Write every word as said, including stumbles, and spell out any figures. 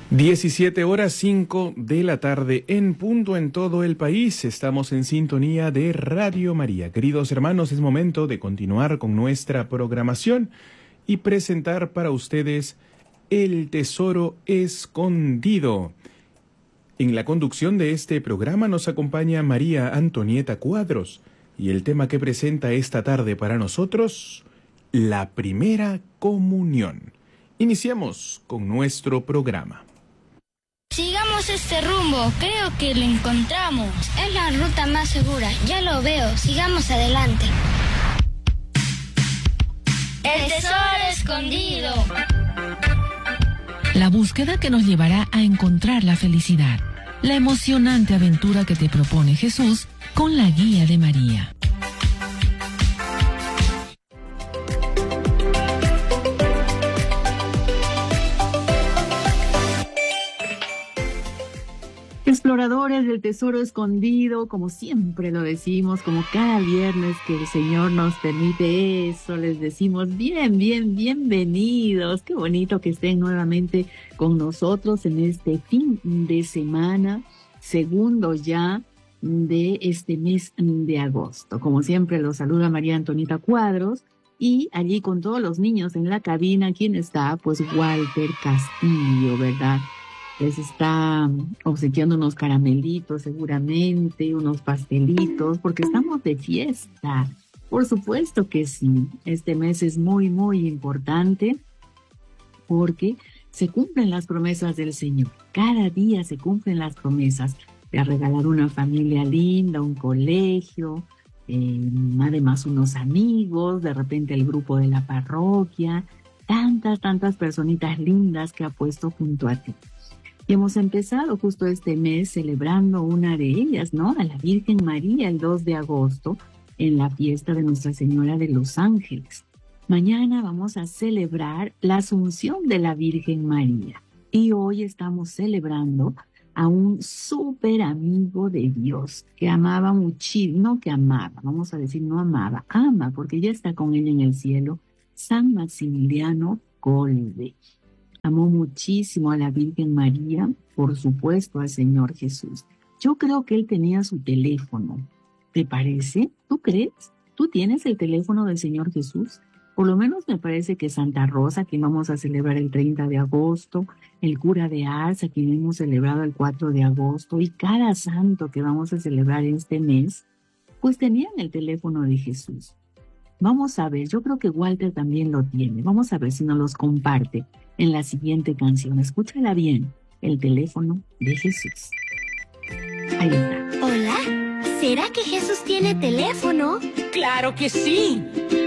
diecisiete horas cinco de la tarde en punto en todo el país. Estamos en sintonía de Radio María. Queridos hermanos, es momento de continuar con nuestra programación y presentar para ustedes El Tesoro Escondido. En la conducción de este programa nos acompaña María Antonieta Cuadros y el tema que presenta esta tarde para nosotros, la primera comunión. Iniciamos con nuestro programa. Sigamos este rumbo, creo que lo encontramos. Es la ruta más segura, ya lo veo, sigamos adelante. El tesoro escondido. La búsqueda que nos llevará a encontrar la felicidad. La emocionante aventura que te propone Jesús con la guía de María. Exploradores del tesoro escondido, como siempre lo decimos, como cada viernes que el Señor nos permite eso, les decimos bien, bien, bienvenidos. Qué bonito que estén nuevamente con nosotros en este fin de semana, segundo ya de este mes de agosto. Como siempre los saluda María Antonieta Cuadros y allí con todos los niños en la cabina, ¿quién está? Pues Walter Castillo, ¿verdad? Les está obsequiando unos caramelitos seguramente, unos pastelitos, porque estamos de fiesta. Por supuesto que sí. Este mes es muy, muy importante porque se cumplen las promesas del Señor. Cada día se cumplen las promesas de regalar una familia linda, un colegio, eh, además unos amigos, de repente el grupo de la parroquia, tantas, tantas personitas lindas que ha puesto junto a ti. Y hemos empezado justo este mes celebrando una de ellas, ¿no? A la Virgen María, el dos de agosto, en la fiesta de Nuestra Señora de los Ángeles. Mañana vamos a celebrar la Asunción de la Virgen María. Y hoy estamos celebrando a un súper amigo de Dios, que amaba muchísimo, no que amaba, vamos a decir no amaba, ama, porque ya está con ella en el cielo, San Maximiliano Kolbe. Amó muchísimo a la Virgen María, por supuesto al Señor Jesús. Yo creo que él tenía su teléfono. ¿Te parece? ¿Tú crees? ¿Tú tienes el teléfono del Señor Jesús? Por lo menos me parece que Santa Rosa, que vamos a celebrar el treinta de agosto, el cura de Ars, a quien hemos celebrado el cuatro de agosto, y cada santo que vamos a celebrar este mes, pues tenían el teléfono de Jesús. Vamos a ver, yo creo que Walter también lo tiene. Vamos a ver si nos los comparte en la siguiente canción. Escúchala bien, el teléfono de Jesús. Ahí está. Hola, ¿será que Jesús tiene teléfono? ¡Claro que sí!